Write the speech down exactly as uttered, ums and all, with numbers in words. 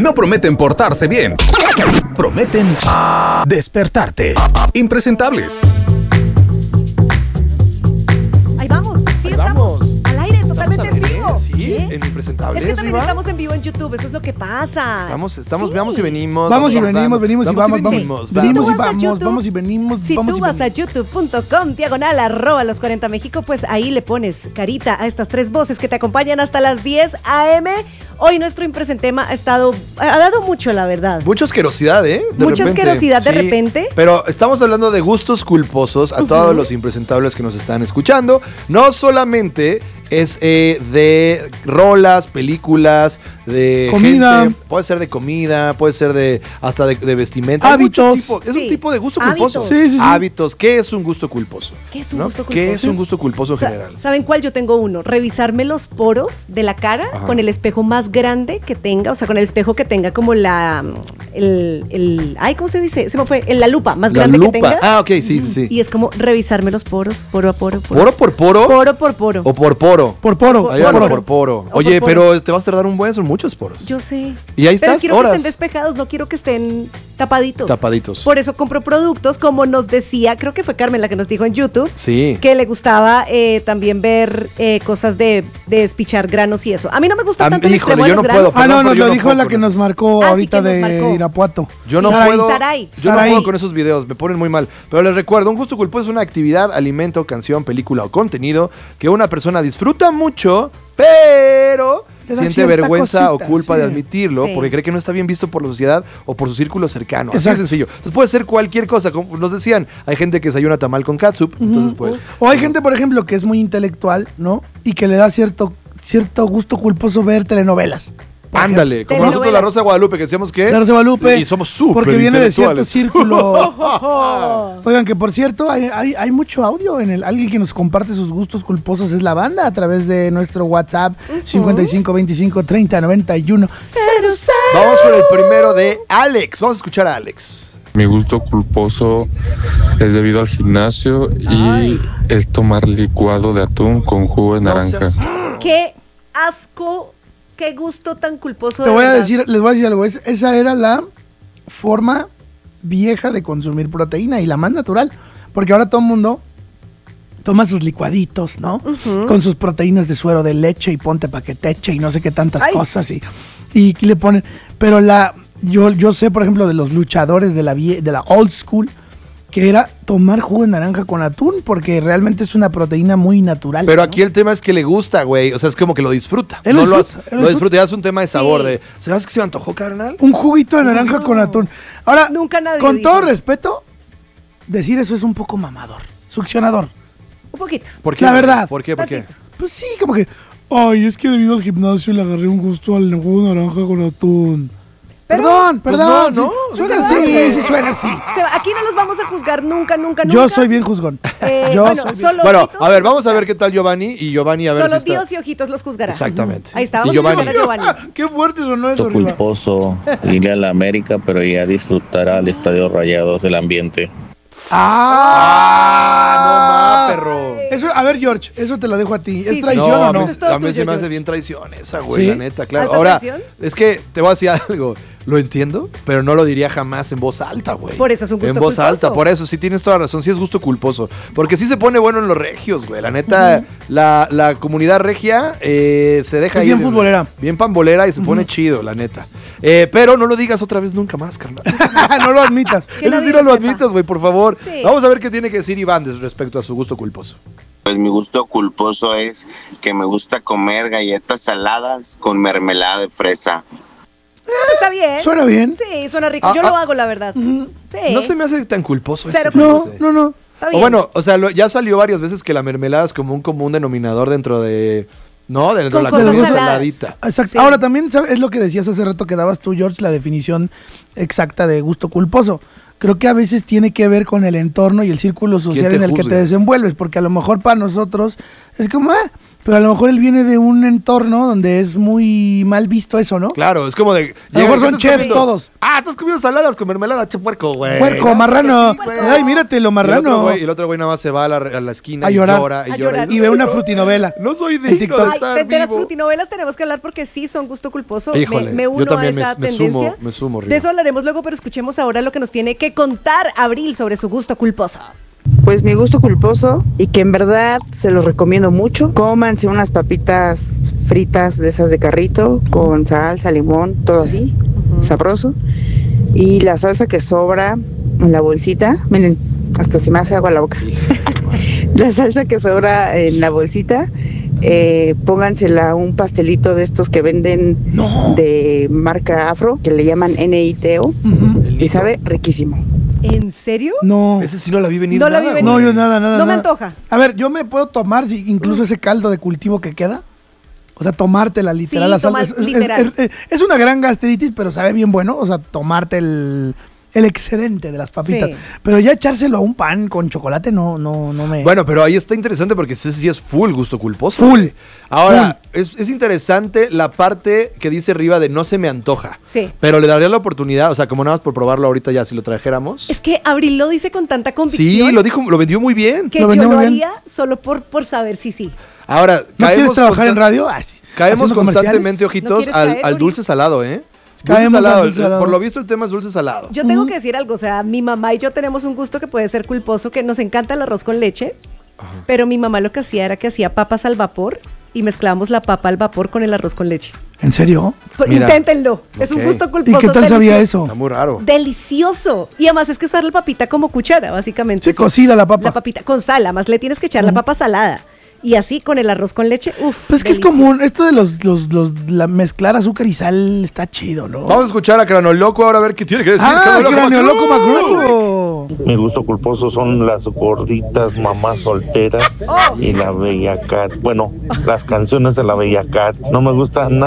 no prometen portarse bien. Prometen despertarte. Impresentables. Ahí vamos, sí Ahí estamos. vamos. Al aire, totalmente en vivo. Sí, ¿Eh? en Impresentables. Es que también Viva. estamos en vivo en YouTube, eso es lo que pasa. Estamos, estamos, Sí. veamos y venimos. Vamos y vamos, venimos, venimos y vamos, vamos. venimos, Venimos Si y tú vas a vamos, YouTube, vamos y venimos, Si vamos tú y vas a venimos. youtube punto com, diagonal, arroba los cuarenta México, pues ahí le pones carita a estas tres voces que te acompañan hasta las diez a eme. Hoy nuestro impresentema ha estado, ha dado mucho, la verdad. Mucha asquerosidad, ¿eh? De Mucha repente. asquerosidad de repente. Pero estamos hablando de gustos culposos a todos los impresentables que nos están escuchando. No solamente es eh, de rolas, películas, de Comida. gente, puede ser de comida, puede ser de hasta de, de vestimenta. Hay Hábitos. mucho tipo- es Sí. un tipo de gusto Hábitos. culposo. Sí, sí, sí. Hábitos. ¿Qué es un gusto culposo? ¿Qué es un ¿No? gusto ¿Qué culposo? es un gusto culposo Sa- general? ¿Saben cuál? Yo tengo uno. Revisarme los poros de la cara Ajá. con el espejo más grande que tenga, o sea, con el espejo que tenga como la, el, el ay, ¿cómo se dice? Se me fue, en la lupa más La grande lupa. que tenga. Ah, ok, sí, sí, sí. Y es como revisarme los poros, poro a poro, poro. ¿Poro por poro? Poro por poro. ¿O por poro? Por poro, Hay por algo poro. por poro. O Oye, por poro. pero te vas a tardar un buen, son muchos poros. Yo sé. Y ahí Pero estás, quiero horas. que estén despejados, no quiero que estén tapaditos. Tapaditos. Por eso compro productos, como nos decía, creo que fue Carmen la que nos dijo en YouTube, Sí. que le gustaba eh, también ver eh, cosas de, de despichar granos y eso. A mí no me gusta A mí, tanto el híjole, extremo de yo los no granos. puedo. Ah, no, Perdón, nos pero yo lo no dijo puedo la con que nos eso. marcó Ah, sí, ahorita que nos de marcó. Irapuato. Yo no Saray. puedo. Saray. Yo no Saray. puedo con esos videos, me ponen muy mal. Pero les recuerdo, un gusto culposo es una actividad, alimento, canción, película o contenido que una persona disfruta mucho, pero Le da siente cierta vergüenza cosita, o culpa sí. de admitirlo Sí. porque cree que no está bien visto por la sociedad o por su círculo cercano. Así de Exacto. sencillo. Entonces puede ser cualquier cosa, como nos decían. Hay gente que desayuna tamal con catsup, entonces pues... O hay gente, por ejemplo, que es muy intelectual, ¿no? Y que le da cierto, cierto gusto culposo ver telenovelas. Por Ándale, como Telenovelas. nosotros la Rosa de Guadalupe, que decíamos que... La Rosa de Guadalupe. Y somos súper Porque viene de cierto intelectuales. círculo. Oigan, que por cierto, hay, hay, hay mucho audio en el. Alguien que nos comparte sus gustos culposos es la banda a través de nuestro WhatsApp cincuenta y cinco veinticinco treinta noventa y uno. Cero, cero. Vamos con el primero de Alex. Vamos a escuchar a Alex. Mi gusto culposo es debido al gimnasio y es tomar licuado de atún con jugo de No naranja. seas- Qué asco, qué gusto tan culposo. Te de voy a verdad. decir, les voy a decir algo. es- esa era la forma vieja de consumir proteína y la más natural. Porque ahora todo el mundo toma sus licuaditos, ¿no? Con sus proteínas de suero de leche y ponte pa' que te eche y no sé qué tantas Ay. cosas. Y, y le ponen. Pero la yo, yo sé, por ejemplo, de los luchadores de la, vie- de la old school, que era tomar jugo de naranja con atún, porque realmente es una proteína muy natural. Pero ¿no? aquí el tema es que le gusta, güey. O sea, es como que lo disfruta. Él lo no lo, disfruta, hace- él lo lo disfruta. Ya es un tema de sabor. Sí. De, ¿sabes que se me antojó, carnal? Un juguito de naranja con atún. Ahora, Nunca nadie con dijo. todo respeto, decir eso es un poco mamador, succionador. Un poquito. ¿Por qué? La güey? verdad. ¿Por qué? ¿Por qué? Tantito. Pues sí, como que, ay, es que debido al gimnasio le agarré un gusto al jugo de naranja con atún. Pero- perdón, Pues perdón. no, no, sí, suena se así, vale. sí, suena así. Se va- aquí no los vamos a juzgar nunca, nunca, nunca. Yo soy bien juzgón. Eh, Yo bueno, soy bien. solo Bueno, ojitos a ver, vamos a ver qué tal Giovanni. Y Giovanni, a ver Solo si está... Dios y ojitos los juzgará. Exactamente. Ahí está, Y vamos a Giovanni. escuchar a Giovanni. Qué fuerte sonó eso, Gusto arriba. culposo irle a la América, pero ya disfrutar al Estadio Rayados el ambiente. ¡Ah! ¡No más, perro! Eso, a ver, George, eso te lo dejo a ti. Sí, ¿Es sí. traición No, o a no? mí, Eso es todo a mí se tuyo, me hace George. bien traición esa, güey, ¿Sí? la neta, claro. ¿Alta Ahora, traición? es que te voy a decir algo. Lo entiendo, pero no lo diría jamás en voz alta, güey. Por eso es un gusto En voz culposo. alta, por eso, sí tienes toda razón, sí es gusto culposo. Porque sí se pone bueno en los regios, güey. La neta, la, la comunidad regia eh, se deja Es ir. bien futbolera. Bien pambolera y se pone chido, la neta. Eh, pero no lo digas otra vez nunca más, carnal. No lo admitas. Que Eso sí nadie no lo lo sepa. admitas, güey, por favor. Sí. Vamos a ver qué tiene que decir Iván des- respecto a su gusto culposo. Pues mi gusto culposo es que me gusta comer galletas saladas con mermelada de fresa. Está bien. ¿Suena bien? Sí, suena rico. Ah, Yo ah. lo hago, la verdad. Sí. No se me hace tan culposo Cero ese, No, fíjese. no, no. Está O bien. bueno, o sea, lo- ya salió varias veces que la mermelada es como un común denominador dentro de... ¿No? Dentro Con de la cosas comida saladas. saladita. Exacto. Sí. Ahora también ¿sabes? Es lo que decías hace rato que dabas tú, George, la definición exacta de gusto culposo. Creo que a veces tiene que ver con el entorno y el círculo social te en el que juzga? te desenvuelves, porque a lo mejor para nosotros Es como, ah, pero a lo mejor él viene de un entorno donde es muy mal visto eso, ¿no? Claro, es como de. A lo mejor ¿qué son estás chefs comiendo? todos. Ah, estás comiendo saladas con mermelada, che puerco, güey. Puerco, No, marrano. sí, güey. Ay, mírate lo Y el otro marrano. güey- Y el otro güey nada más se va a la, a la esquina A y llorar. llora y A llora. llorar. Y ve una frutinovela. No soy En digno TikTok. de Ay, estar de, de las vivo. frutinovelas tenemos que hablar porque sí son gusto culposo. Híjole, me, me yo uno también a esa me- me tendencia. sumo- me sumo, Riva. de eso hablaremos luego, pero escuchemos ahora lo que nos tiene que contar Abril sobre su gusto culposo. Pues mi gusto culposo y que en verdad se los recomiendo mucho. Cómanse unas papitas fritas de esas de carrito con salsa, limón, todo así, sabroso. Y la salsa que sobra en la bolsita, miren, hasta se me hace agua la boca. La salsa que sobra en la bolsita, eh, póngansela a un pastelito de estos que venden No. de marca Afro, que le llaman N I T O, Ujú. y sabe riquísimo. ¿En serio? No. Ese sí no la vi venir. No la vi nada, venir. No, güey. yo nada, nada. No me nada. antoja. A ver, yo me puedo tomar si, incluso ese caldo de cultivo que queda. O sea, tomártela literal. Sí, la sal- tomar- es, es- literal. es- es- es una gran gastritis, pero sabe bien bueno. O sea, tomarte el, el excedente de las papitas. Sí. Pero ya echárselo a un pan con chocolate no, no, no me. Bueno, pero ahí está interesante porque ese sí es full gusto culposo. Full. güey. Ahora, es, es interesante la parte que dice arriba de no se me antoja. Sí. Pero le daría la oportunidad, o sea, como nada más por probarlo ahorita ya, si lo trajéramos. Es que Abril lo dice con tanta convicción Sí, lo dijo, lo vendió muy bien. que Lo yo vendió lo muy bien. haría solo por, por saber si sí. Ahora, ¿No quieres trabajar constan- en radio? Ah, sí. Caemos Haciendo comerciales. constantemente, ¿No ojitos, quieres al, caer, al Uri? dulce salado, ¿eh? Dulce Caemos al salado. dulce salado. Por lo visto el tema es dulce salado. Yo tengo que decir algo, o sea, mi mamá y yo tenemos un gusto que puede ser culposo, que nos encanta el arroz con leche, pero mi mamá lo que hacía era que hacía papas al vapor y mezclábamos la papa al vapor con el arroz con leche. ¿En serio? Por- Mira. Inténtenlo, es un Ok. gusto ¿Y culposo. qué tal sabía delicioso. eso? Está muy raro. Delicioso. Y además es que usar la papita como cuchara, básicamente. Sí, cocida la papa. La papita con sal, además le tienes que echar la papa salada. Y así con el arroz con leche, uff. Pues es que es común. Esto de los, los, los la mezclar azúcar y sal está chido, ¿no? Vamos a escuchar a Cranoloco ahora a ver qué tiene que decir. Ah, Cráneo Loco Macru. Macru. Mi gusto culposo son las gorditas mamás solteras Oh. y la Bella Cat. Bueno, las canciones de la Bella Cat. No me gusta nada.